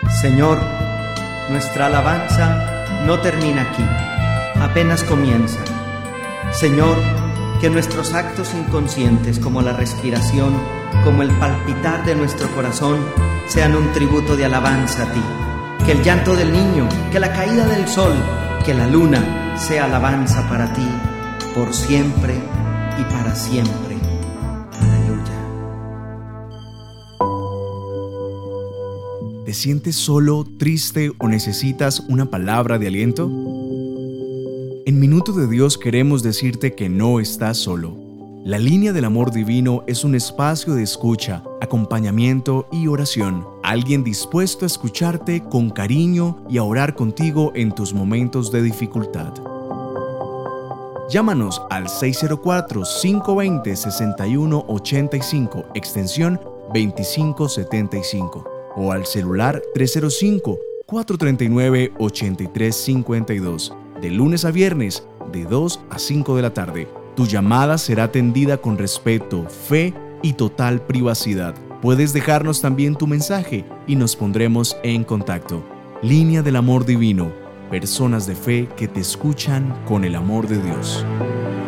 Señor, nuestra alabanza no termina aquí, apenas comienza. Señor, que nuestros actos inconscientes, como la respiración, como el palpitar de nuestro corazón, sean un tributo de alabanza a ti. Que el llanto del niño, que la caída del sol, que la luna sea alabanza para ti, por siempre y para siempre. Aleluya. ¿Te sientes solo, triste o necesitas una palabra de aliento? En Minuto de Dios queremos decirte que no estás solo. La Línea del Amor Divino es un espacio de escucha, acompañamiento y oración. Alguien dispuesto a escucharte con cariño y a orar contigo en tus momentos de dificultad. Llámanos al 604-520-6185, extensión 2575, o al celular 305-439-8352, de lunes a viernes, de 2 a 5 de la tarde. Tu llamada será atendida con respeto, fe y total privacidad. Puedes dejarnos también tu mensaje y nos pondremos en contacto. Línea del Amor Divino. Personas de fe que te escuchan con el amor de Dios.